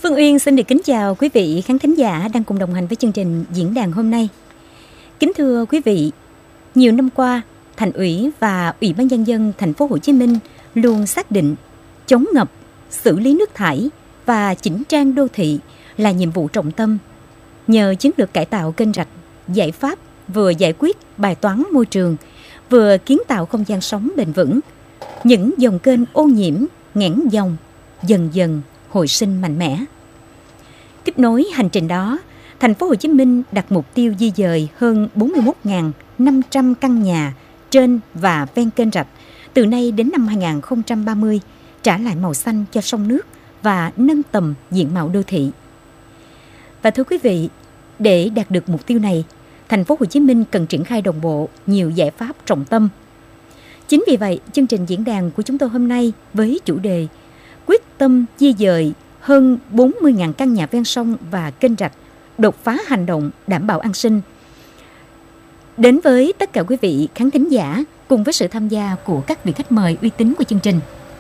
Phương Uyên xin được kính chào quý vị khán thính giả đang cùng đồng hành với chương trình diễn đàn hôm nay. Kính thưa quý vị, nhiều năm qua, Thành ủy và Ủy ban Nhân dân thành phố Hồ Chí Minh luôn xác định chống ngập, xử lý nước thải và chỉnh trang đô thị là nhiệm vụ trọng tâm. Nhờ chiến lược cải tạo kênh rạch, giải pháp vừa giải quyết bài toán môi trường, vừa kiến tạo không gian sống bền vững, những dòng kênh ô nhiễm, nghẽn dòng dần dần hồi sinh mạnh mẽ. Tiếp nối hành trình đó, thành phố Hồ Chí Minh đặt mục tiêu di dời hơn 41.500 căn nhà trên và ven kênh rạch từ nay đến năm 2030, trả lại màu xanh cho sông nước và nâng tầm diện mạo đô thị. Và thưa quý vị, để đạt được mục tiêu này, thành phố Hồ Chí Minh cần triển khai đồng bộ nhiều giải pháp trọng tâm. Chính vì vậy, chương trình diễn đàn của chúng tôi hôm nay với chủ đề quyết tâm di dời hơn 40.000 căn nhà ven sông và kênh rạch, đột phá hành động đảm bảo an sinh, đến với tất cả quý vị khán thính giả cùng với sự tham gia của các vị khách mời uy tín của chương trình.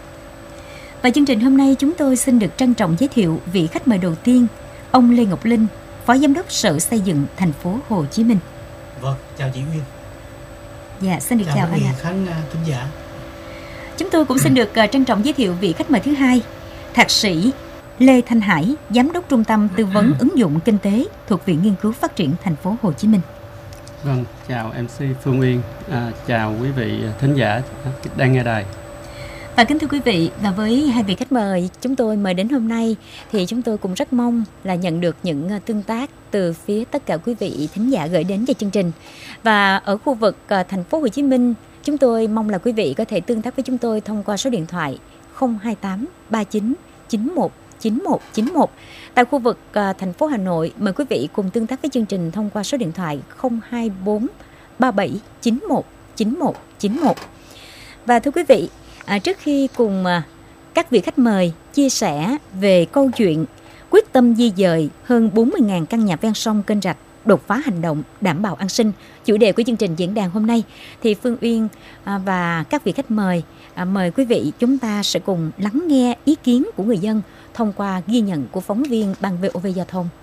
Và chương trình hôm nay chúng tôi xin được trân trọng giới thiệu vị khách mời đầu tiên, ông Lê Ngọc Linh, Phó Giám đốc Sở Xây dựng thành phố Hồ Chí Minh. Vâng, chào chị Uyên. Dạ, xin được chào anh ạ. Khán thính giả. Chúng tôi cũng xin được trân trọng giới thiệu vị khách mời thứ hai, Thạc sĩ Lê Thanh Hải, Giám đốc Trung tâm Tư vấn Ứng dụng Kinh tế thuộc Viện Nghiên cứu Phát triển thành phố Hồ Chí Minh. Vâng, chào MC Phương Uyên, chào quý vị thính giả đang nghe đài. Và kính thưa quý vị, và với hai vị khách mời chúng tôi mời đến hôm nay thì chúng tôi cũng rất mong là nhận được những tương tác từ phía tất cả quý vị thính giả gửi đến cho chương trình. Và ở khu vực thành phố Hồ Chí Minh, chúng tôi mong là quý vị có thể tương tác với chúng tôi thông qua số điện thoại 028 39 91 9191. Tại khu vực thành phố Hà Nội, mời quý vị cùng tương tác với chương trình thông qua số điện thoại 024 37 91 91 91. Và thưa quý vị, trước khi cùng các vị khách mời chia sẻ về câu chuyện quyết tâm di dời hơn 40.000 căn nhà ven sông kênh rạch, đột phá hành động đảm bảo an sinh, chủ đề của chương trình diễn đàn hôm nay, thì Phương Uyên và các vị khách mời mời quý vị chúng ta sẽ cùng lắng nghe ý kiến của người dân thông qua ghi nhận của phóng viên Ban VOV Giao thông.